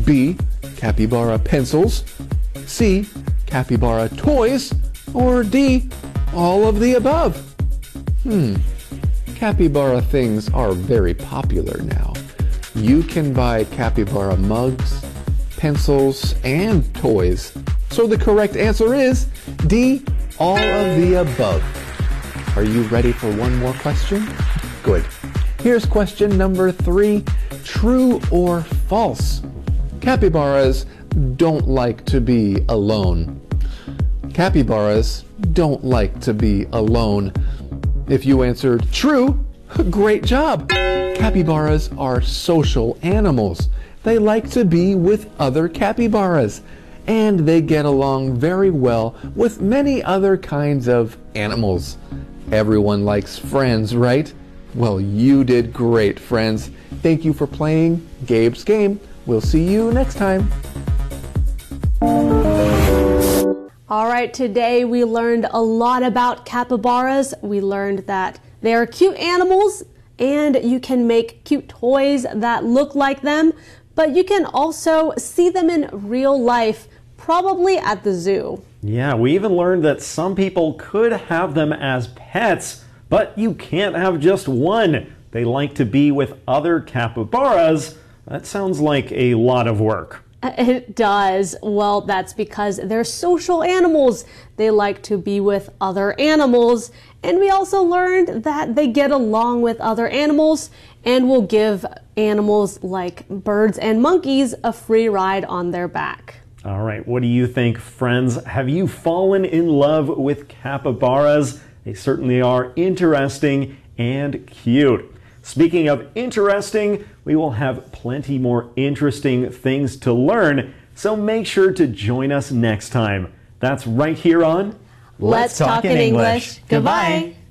B, capybara pencils, C, capybara toys, or D, all of the above? Capybara things are very popular now. You can buy capybara mugs, pencils, and toys. So the correct answer is D, all of the above. Are you ready for one more question? Good. Here's question number 3. True or false? Capybaras don't like to be alone. Capybaras don't like to be alone. If you answered true, great job! Capybaras are social animals. They like to be with other capybaras, and they get along very well with many other kinds of animals. Everyone likes friends, right? Well, you did great, friends. Thank you for playing Gabe's Game. We'll see you next time. All right, today we learned a lot about capybaras. We learned that they are cute animals and you can make cute toys that look like them, but you can also see them in real life, probably at the zoo. Yeah, we even learned that some people could have them as pets, but you can't have just one. They like to be with other capybaras. That sounds like a lot of work. It does. Well, that's because they're social animals. They like to be with other animals. And we also learned that they get along with other animals and will give animals like birds and monkeys a free ride on their back. All right, what do you think, friends? Have you fallen in love with capybaras? They certainly are interesting and cute. Speaking of interesting, we will have plenty more interesting things to learn, so make sure to join us next time. That's right here on Let's Talk in English. Goodbye.